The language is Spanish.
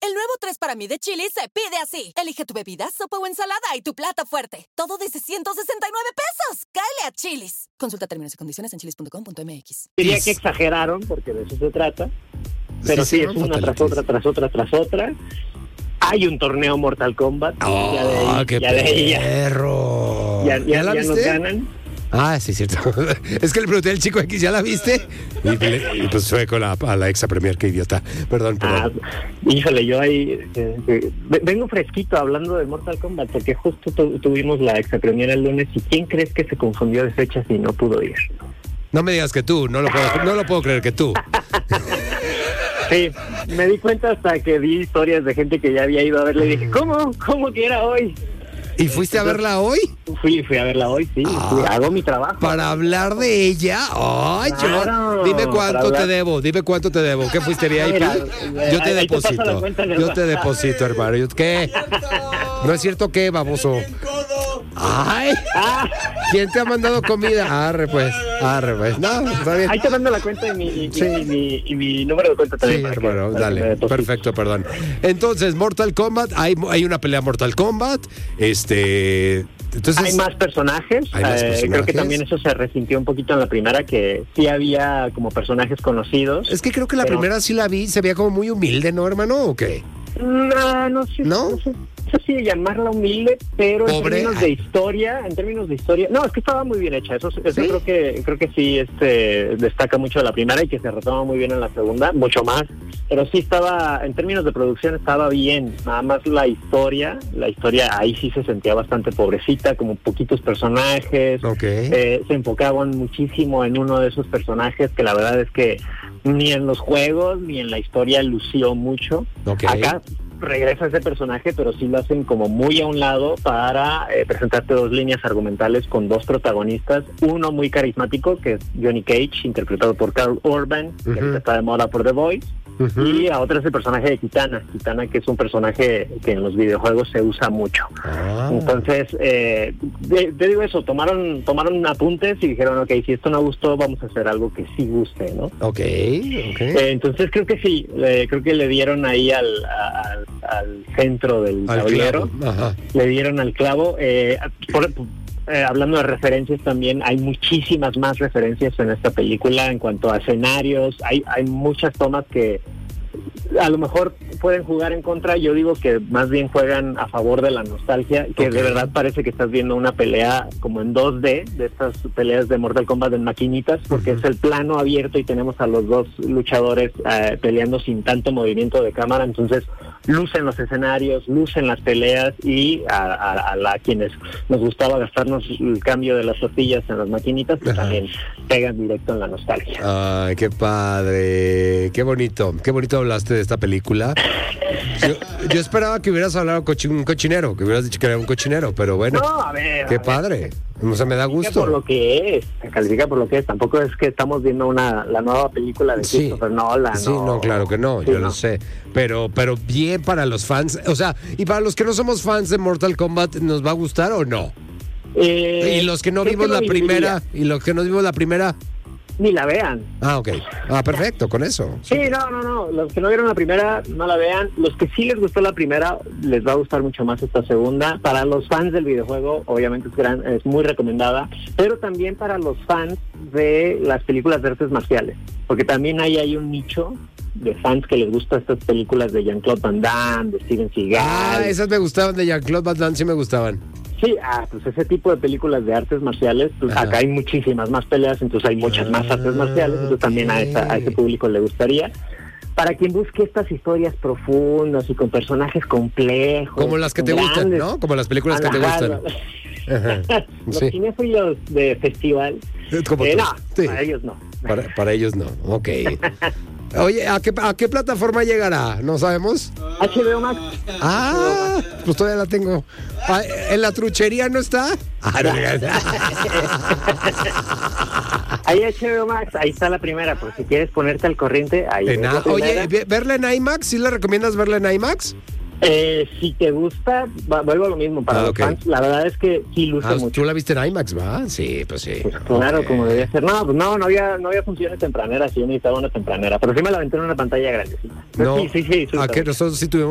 El nuevo 3 para mí de Chili's se pide así. Elige tu bebida, sopa o ensalada y tu plato fuerte. Todo desde 169 pesos. ¡Cáele a Chili's! Consulta términos y condiciones en chili's.com.mx. Diría que exageraron, porque de eso se trata. Pero sí, es una tras otra. Hay un torneo Mortal Kombat. ¡Qué perro! Ya la viste? Nos ganan. Ah, sí, cierto. Es que le pregunté al chico X, ¿ya la viste? Y pues fue con a la exa premier, qué idiota. Perdón. Híjole, yo ahí vengo fresquito hablando de Mortal Kombat, porque justo tuvimos la exa premier el lunes. ¿Y quién crees que se confundió de fechas y no pudo ir? No me digas que tú, no lo puedo creer que tú. Sí, me di cuenta hasta que vi historias de gente que ya había ido a verla y dije, ¿cómo que era hoy? ¿Y fuiste a verla hoy? Fui a verla hoy, sí. Hago mi trabajo. ¿Para hablar de ella? ¡Ay, claro, dime cuánto te debo. ¿Qué fuiste VIP? Yo te deposito. Hermano. ¿Qué? ¿No es cierto qué, baboso? ¡Ay! ¿Quién te ha mandado comida? Arre, pues. No, está bien. Ahí te mando la cuenta y mi número de cuenta también. Sí, hermano, dale. Perfecto, perdón. Entonces, Mortal Kombat, hay una pelea Mortal Kombat. Entonces, hay más personajes. Creo que también eso se resintió un poquito en la primera, que sí había como personajes conocidos. Es que creo que la primera sí la vi, se veía como muy humilde, ¿no, hermano? ¿O qué? No sé si llamarla humilde, pero ¿pobre? en términos de historia, no, es que estaba muy bien hecha. Eso ¿sí? creo que sí destaca mucho de la primera y que se retoma muy bien en la segunda, mucho más. Pero sí estaba, en términos de producción estaba bien. Nada más la historia ahí sí se sentía bastante pobrecita, como poquitos personajes. Okay. Se enfocaban muchísimo en uno de esos personajes que la verdad es que ni en los juegos ni en la historia lució mucho. Okay. Acá regresa ese personaje, pero sí lo hacen como muy a un lado para presentarte dos líneas argumentales con dos protagonistas. Uno muy carismático, que es Johnny Cage, interpretado por Karl Urban, que está de moda por The Voice. Y a otro es el personaje de Kitana, que es un personaje que en los videojuegos se usa mucho. Entonces, te digo eso, tomaron apuntes y dijeron, ok, si esto no gustó, vamos a hacer algo que sí guste, ¿no? Okay. Entonces creo que sí, creo que le dieron ahí al centro del tablero, le dieron al clavo. Hablando de referencias también, hay muchísimas más referencias en esta película en cuanto a escenarios. Hay muchas tomas que a lo mejor pueden jugar en contra. Yo digo que más bien juegan a favor de la nostalgia, que de verdad parece que estás viendo una pelea como en 2D, de estas peleas de Mortal Kombat en maquinitas, porque es el plano abierto y tenemos a los dos luchadores peleando sin tanto movimiento de cámara. Entonces lucen los escenarios, lucen las peleas, y a quienes nos gustaba gastarnos el cambio de las tortillas en las maquinitas, pues también pegan directo en la nostalgia. Ay, qué padre, qué bonito hablaste de esta película. Yo esperaba que hubieras hablado un cochinero, que hubieras dicho que era un cochinero, pero bueno. No, a ver. Qué padre. O sea, me da gusto. Califica por lo que es. Tampoco es que estamos viendo la nueva película de Christopher Nolan. Sí, no, claro que no, yo lo sé. Pero bien para los fans, o sea, y para los que no somos fans de Mortal Kombat, ¿nos va a gustar o no? Y los que no vimos la primera, ni la vean. Ok. Perfecto, con eso. Sí, no. Los que no vieron la primera, no la vean. Los que sí les gustó la primera, les va a gustar mucho más esta segunda. Para los fans del videojuego, obviamente es muy recomendada. Pero también para los fans de las películas de artes marciales. Porque también hay un nicho de fans que les gustan estas películas de Jean-Claude Van Damme, de Steven Seagal. Esas me gustaban, de Jean-Claude Van Damme sí me gustaban. Sí, pues ese tipo de películas de artes marciales, pues acá hay muchísimas más peleas, entonces hay muchas más artes marciales, entonces también a ese público le gustaría. Para quien busque estas historias profundas y con personajes complejos. Como las que te gustan, ¿no? Como las películas que te gustan. Los cinéfilos de festival. Como para ellos no. Para ellos no, ok. Oye, ¿a qué plataforma llegará? ¿No sabemos? HBO Max. Pues todavía la tengo. ¿En la truchería no está? Ahí HBO Max, ahí está la primera, por si quieres ponerte al corriente. Oye, ¿verla en IMAX? ¿Sí le recomiendas verla en IMAX? Si te gusta, vuelvo a lo mismo para los fans. La verdad es que sí luce mucho. ¿Tú la viste en IMAX, va? Sí, pues sí. Pues claro, como debía ser. No había funciones tempraneras, yo necesitaba una tempranera, pero sí me la aventé en una pantalla grandecita. No, sí. ¿a qué nosotros sí tuvimos